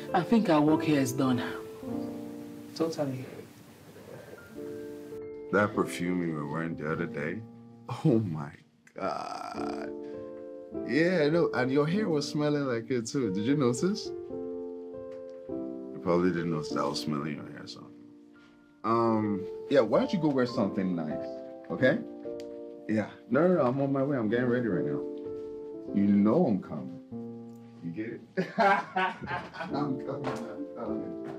I think our work here is done. Totally. That perfume you were wearing the other day? Oh my God. Yeah, no, and your hair was smelling like it too. Did you notice? You probably didn't notice I was smelling your hair, so. Yeah, why don't you go wear something nice, okay? Yeah, no, I'm on my way. I'm getting ready right now. You know I'm coming. You get it? I'm coming.